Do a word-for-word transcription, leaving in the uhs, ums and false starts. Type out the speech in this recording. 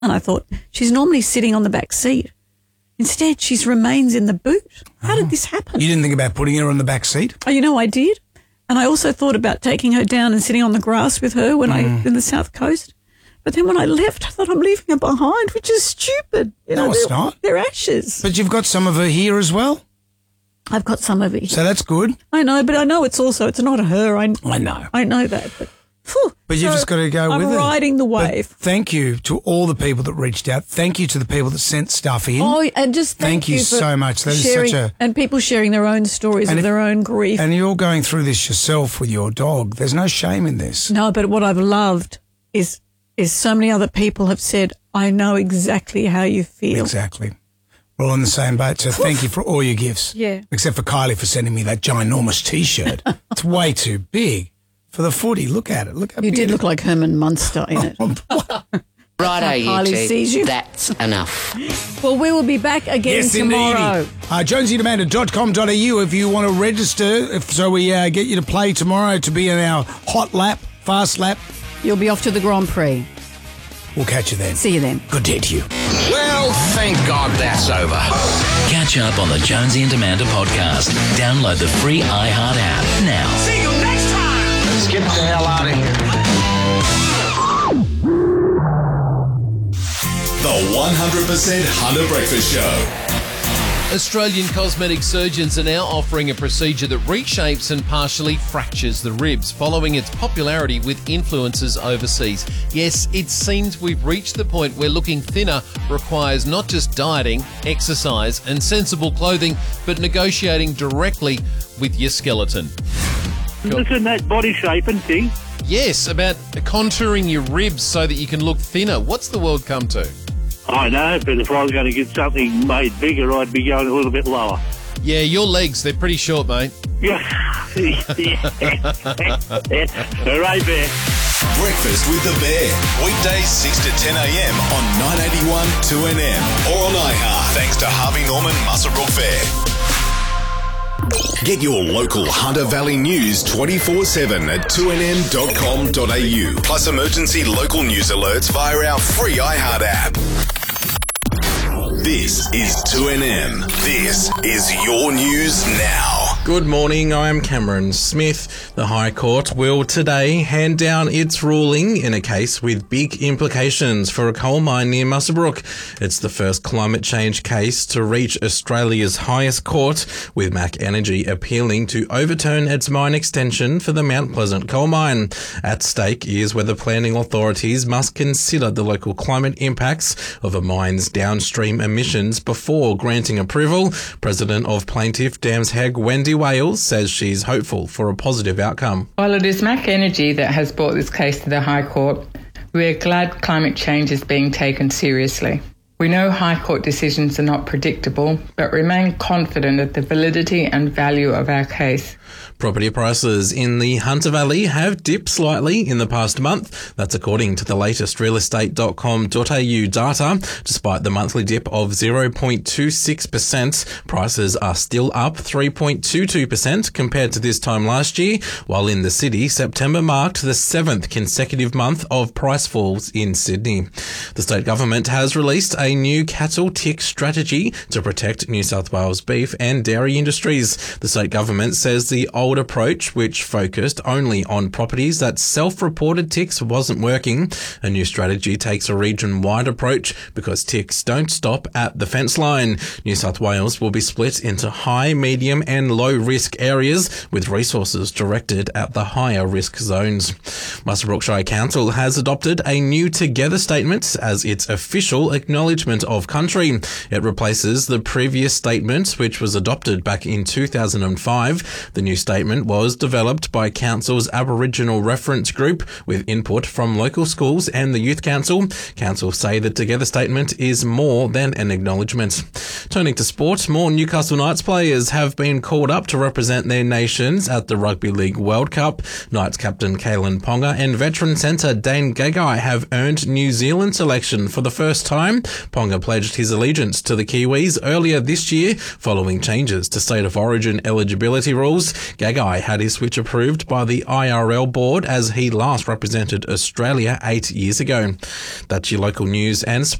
And I thought, she's normally sitting on the back seat. Instead, she remains in the boot. How oh. did this happen? You didn't think about putting her on the back seat? Oh, you know, I did. And I also thought about taking her down and sitting on the grass with her when mm. I in the South Coast. But then when I left, I thought I'm leaving her behind, which is stupid. You no, know, it's they're, not. They're ashes. But you've got some of her here as well? I've got some of it here. So that's good. I know, but I know it's also, it's not her. I, I know. I know that, but... Whew. But you've so just got to go I'm with it. I'm riding the wave. But thank you to all the people that reached out. Thank you to the people that sent stuff in. Oh, and just thank, thank you, you for so much. That sharing, is such a and people sharing their own stories of if, their own grief. And you're going through this yourself with your dog. There's no shame in this. No, but what I've loved is is so many other people have said, I know exactly how you feel. Exactly. We're all on the same boat, so thank you for all your gifts. Yeah. Except for Kylie for sending me that ginormous T-shirt. It's way too big. For the footy, look at it. Look how You big did it look like Herman Munster in it. Righto, you two. Sees you. That's enough. Well, we will be back again yes, tomorrow. Uh, jonesy and amanda dot com dot a u if you want to register, if, so we uh, get you to play tomorrow to be in our hot lap, fast lap. You'll be off to the Grand Prix. We'll catch you then. See you then. Good day to you. Well, thank God that's over. Catch up on the Jonesy and Amanda podcast. Download the free iHeart app now. See you next time. Let's get the hell out of here. The one hundred percent Hunter Breakfast Show. Australian cosmetic surgeons are now offering a procedure that reshapes and partially fractures the ribs, following its popularity with influencers overseas. Yes, it seems we've reached the point where looking thinner requires not just dieting, exercise and sensible clothing, but negotiating directly with your skeleton. Listen, that body shaping thing. Yes, about contouring your ribs so that you can look thinner. What's the world come to? I know, but if I was going to get something made bigger, I'd be going a little bit lower. Yeah, your legs, they're pretty short, mate. Yeah. Hooray, Bear. Breakfast with the Bear. Weekdays six to ten a.m. on nine eighty-one two N M or on iHeart. Thanks to Harvey Norman Muswellbrook Fair. Get your local Hunter Valley news twenty-four seven at two N M dot com dot a u. Plus emergency local news alerts via our free iHeart app. This is two N M. This is your news now. Good morning, I am Cameron Smith. The High Court will today hand down its ruling in a case with big implications for a coal mine near Muswellbrook. It's the first climate change case to reach Australia's highest court, with Mac Energy appealing to overturn its mine extension for the Mount Pleasant coal mine. At stake is whether planning authorities must consider the local climate impacts of a mine's downstream emissions before granting approval. President of Plaintiff Dams Heg, Wendy Wales, says she's hopeful for a positive outcome. While it is Mac Energy that has brought this case to the High Court, we're glad climate change is being taken seriously. We know High Court decisions are not predictable, but remain confident of the validity and value of our case. Property prices in the Hunter Valley have dipped slightly in the past month. That's according to the latest real estate dot com dot a u data. Despite the monthly dip of zero point two six percent, prices are still up three point two two percent compared to this time last year, while in the city, September marked the seventh consecutive month of price falls in Sydney. The state government has released a new cattle tick strategy to protect New South Wales beef and dairy industries. The state government says the old approach, which focused only on properties that self-reported ticks, wasn't working. A new strategy takes a region-wide approach because ticks don't stop at the fence line. New South Wales will be split into high, medium and low-risk areas, with resources directed at the higher-risk zones. Muswellbrook Shire Council has adopted a new Together statement as its official acknowledgement of country. It replaces the previous statement, which was adopted back in two thousand five. The new statement was developed by Council's Aboriginal Reference Group with input from local schools and the Youth Council. Council say the Together statement is more than an acknowledgement. Turning to sport, more Newcastle Knights players have been called up to represent their nations at the Rugby League World Cup. Knights captain Kalen Ponga and veteran centre Dane Gagai have earned New Zealand selection for the first time. Ponga pledged his allegiance to the Kiwis earlier this year following changes to State of Origin eligibility rules. Gagai had his switch approved by the I R L board as he last represented Australia eight years ago. That's your local news and